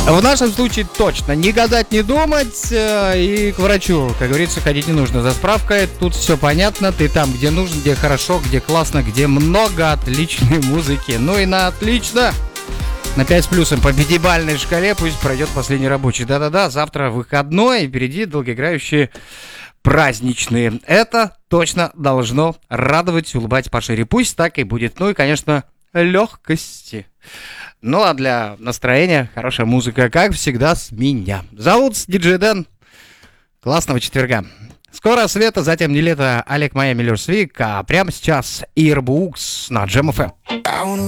В нашем случае точно не гадать, не думать, и к врачу, как говорится, ходить не нужно за справкой. Тут все понятно, ты там, где нужно, где хорошо, где классно, где много отличной музыки. Ну и на отлично, на 5 с плюсом по пятибалльной шкале пусть пройдет последний рабочий. Да-да-да, завтра выходной, и впереди долгоиграющие праздничные. Это точно должно радовать, улыбать пошире. Пусть так и будет. Ну и, конечно, легкости. Ну а для настроения хорошая музыка, как всегда, с меня. Зовут диджей Дэн. Классного четверга. Скоро Света, затем не лето, Олег Майами, Лёш Свик, а прямо сейчас Earbuks на Jam FM.